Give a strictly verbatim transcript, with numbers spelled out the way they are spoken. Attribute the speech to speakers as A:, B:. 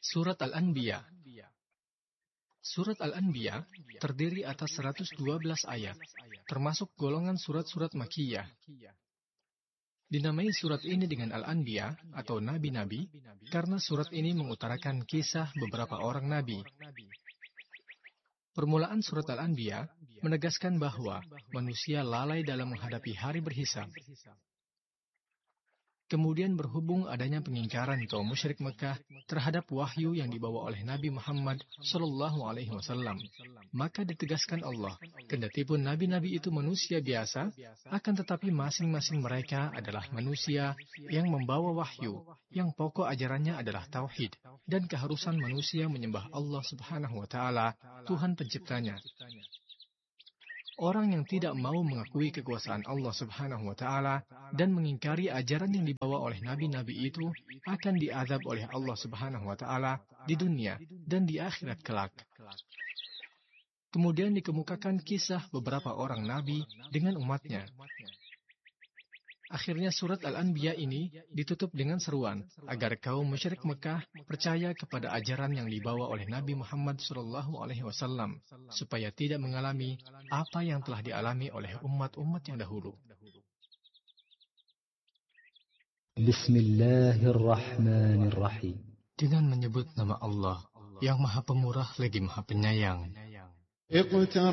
A: Surat Al-Anbiya. Surat Al-Anbiya terdiri atas seratus dua belas ayat, termasuk golongan surat-surat Makkiyah. Dinamai surat ini dengan Al-Anbiya atau Nabi-Nabi, karena surat ini mengutarakan kisah beberapa orang Nabi. Permulaan surat Al-Anbiya menegaskan bahwa manusia lalai dalam menghadapi hari berhisab. Kemudian berhubung adanya pengingkaran kaum musyrik Mekah terhadap wahyu yang dibawa oleh Nabi Muhammad Shallallahu Alaihi Wasallam, maka ditegaskan Allah, kendatipun nabi-nabi itu manusia biasa, akan tetapi masing-masing mereka adalah manusia yang membawa wahyu, yang pokok ajarannya adalah tauhid dan keharusan manusia menyembah Allah Subhanahu Wa Taala, Tuhan penciptanya. Orang yang tidak mau mengakui kekuasaan Allah Subhanahu wa Ta'ala dan mengingkari ajaran yang dibawa oleh nabi-nabi itu akan diazab oleh Allah Subhanahu wa Ta'ala di dunia dan di akhirat kelak. Kemudian dikemukakan kisah beberapa orang nabi dengan umatnya. Akhirnya surat Al-Anbiya ini ditutup dengan seruan agar kaum musyrik Mekah percaya kepada ajaran yang dibawa oleh Nabi Muhammad shallallahu alaihi wasallam supaya tidak mengalami apa yang telah dialami oleh umat-umat yang dahulu.
B: Bismillahirrahmanirrahim.
A: Dengan menyebut nama Allah yang Maha Pemurah lagi Maha Penyayang.
B: اقترب